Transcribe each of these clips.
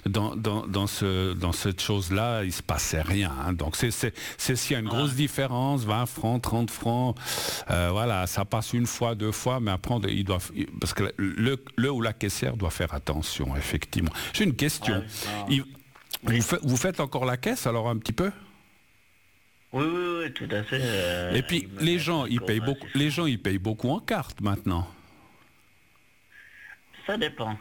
dans cette chose-là, il se passait rien. Hein. Donc c'est s'il y a une grosse différence, 20 francs, 30 francs, voilà, ça passe une fois, deux fois, mais après parce que le ou la caissière doit faire attention, effectivement. J'ai une question. Vous faites encore la caisse alors un petit peu? Oui, tout à fait. Et puis les gens, ils payent beaucoup en carte maintenant. Ça dépend.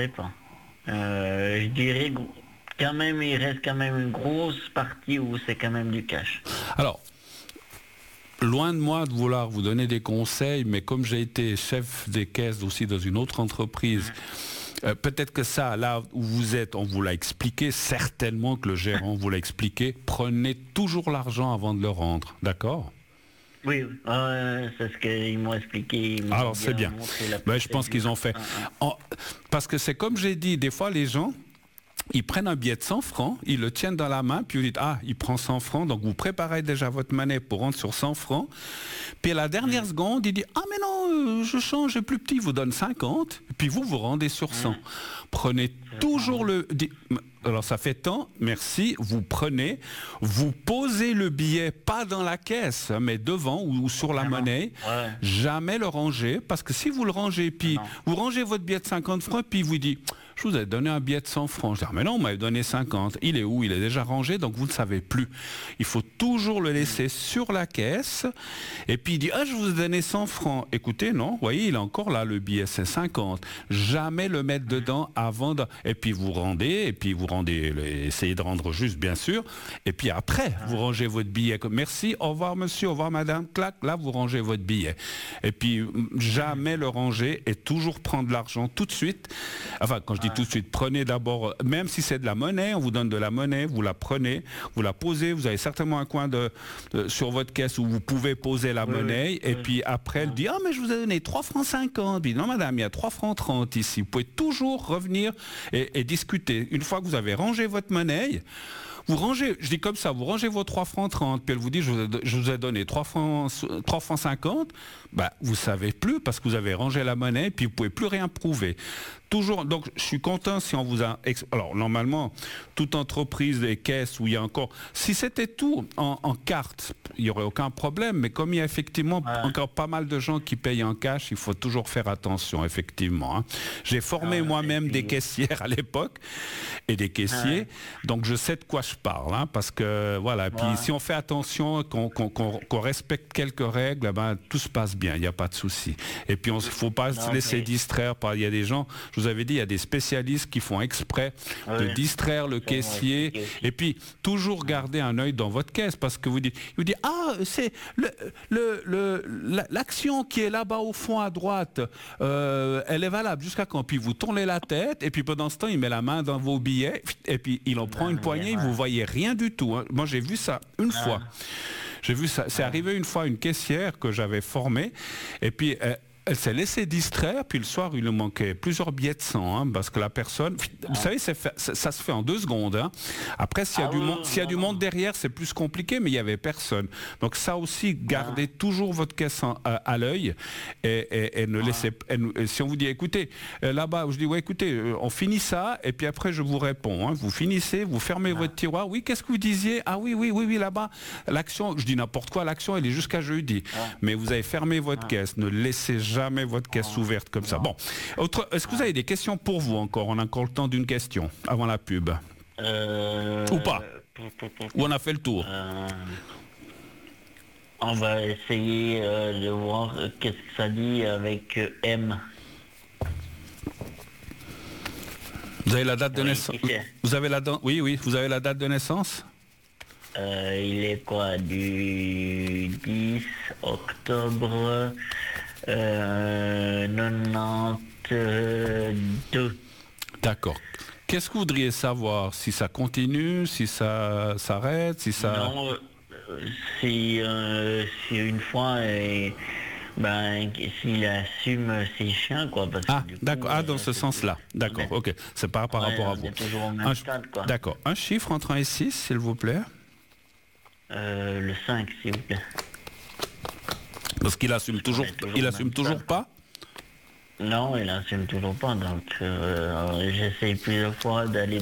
Je dirais quand même, il reste quand même une grosse partie où c'est quand même du cash. Alors, loin de moi de vouloir vous donner des conseils, mais comme j'ai été chef des caisses aussi dans une autre entreprise, peut-être que ça, là où vous êtes, on vous l'a expliqué, certainement que le gérant vous l'a expliqué, prenez toujours l'argent avant de le rendre, d'accord ? Oui, c'est ce qu'ils m'ont expliqué. Alors c'est bien. Mais je pense qu'ils ont fait. Parce que c'est comme j'ai dit, des fois les gens, ils prennent un billet de 100 francs, ils le tiennent dans la main, puis vous dites, il prend 100 francs, donc vous préparez déjà votre monnaie pour rentrer sur 100 francs. Puis à la dernière seconde, il dit, mais non, je change, j'ai plus petit, il vous donne 50, et puis vous rendez sur 100. Prenez toujours alors ça fait tant, merci, vous prenez, vous posez le billet, pas dans la caisse, mais devant ou sur la monnaie, jamais le ranger, parce que si vous le rangez, puis vous rangez votre billet de 50 francs, puis il vous dit, je vous ai donné un billet de 100 francs. Je dis, mais non, on m'avait donné 50. Il est où? Il est déjà rangé, donc vous ne savez plus. Il faut toujours le laisser sur la caisse. Et puis il dit, je vous ai donné 100 francs. Écoutez, non, vous voyez, il est encore là, le billet, c'est 50. Jamais le mettre dedans avant de... Et puis vous rendez, essayez de rendre juste, bien sûr. Et puis après, vous rangez votre billet. Merci, au revoir monsieur, au revoir madame. Clac, là, vous rangez votre billet. Et puis jamais le ranger et toujours prendre l'argent tout de suite. Enfin, quand je dis tout de suite, prenez d'abord, même si c'est de la monnaie, on vous donne de la monnaie, vous la prenez, vous la posez, vous avez certainement un coin sur votre caisse où vous pouvez poser la monnaie, et puis après elle dit, mais je vous ai donné 3 francs 50, puis non madame, il y a 3 francs 30 ici. Vous pouvez toujours revenir et discuter. Une fois que vous avez rangé votre monnaie, vous rangez, je dis comme ça, vous rangez vos 3 francs 30, puis elle vous dit, je vous ai donné 3 francs 50, vous savez plus parce que vous avez rangé la monnaie, puis vous pouvez plus rien prouver. Toujours, donc je suis content si on vous a... Alors normalement, toute entreprise des caisses où il y a encore... Si c'était tout en carte, il n'y aurait aucun problème, mais comme il y a effectivement encore pas mal de gens qui payent en cash, il faut toujours faire attention, effectivement. Hein. J'ai formé moi-même des caissières à l'époque, et des caissiers, donc je sais de quoi je parle, hein, parce que voilà, puis si on fait attention, qu'on respecte quelques règles, tout se passe bien, il n'y a pas de souci. Et puis il ne faut pas se laisser distraire par... Il y a des gens... Je vous avais dit, il y a des spécialistes qui font exprès de distraire le caissier, et puis toujours garder un œil dans votre caisse, parce que il vous dit, c'est l'action qui est là-bas au fond à droite, elle est valable jusqu'à quand? Puis vous tournez la tête, et puis pendant ce temps, il met la main dans vos billets, et puis il en prend une poignée, vous voyez rien du tout. Hein. Moi, j'ai vu ça une fois. J'ai vu ça. C'est arrivé une fois, une caissière que j'avais formée, et puis... elle s'est laissée distraire, puis le soir, il lui manquait plusieurs billets de 100, hein, parce que la personne... Vous savez, ça se fait en 2 secondes. Hein. Après, s'il y a du monde derrière, c'est plus compliqué, mais il n'y avait personne. Donc ça aussi, gardez toujours votre caisse à l'œil, et ne laissez... si on vous dit, écoutez, là-bas, je dis, écoutez, on finit ça, et puis après, je vous réponds. Hein. Vous finissez, vous fermez votre tiroir. Oui, qu'est-ce que vous disiez? Oui, là-bas, l'action, je dis n'importe quoi, l'action, elle est jusqu'à jeudi. Mais vous avez fermé votre caisse, ne laissez jamais votre caisse ouverte comme ça. Bon, est-ce que vous avez des questions pour vous encore? On a encore le temps d'une question avant la pub. Ou pas? Ou on a fait le tour? On va essayer de voir qu'est-ce que ça dit avec M. Vous avez la date de naissance? Vous avez Oui, vous avez la date de naissance? Il est quoi? Du 10 octobre 92. D'accord. Qu'est-ce que vous voudriez savoir? Si ça continue, si ça s'arrête, si ça... Non, si une fois, s'il assume ses chiens, quoi. Parce que du coup, d'accord. Dans ce sens-là. D'accord, ok. C'est pas par rapport à vous. Toujours au même stade, quoi. D'accord. Un chiffre entre 1 et 6, s'il vous plaît. Le 5, s'il vous plaît. Parce qu'il assume toujours pas? Non, il assume toujours pas, donc j'essaye plusieurs fois d'aller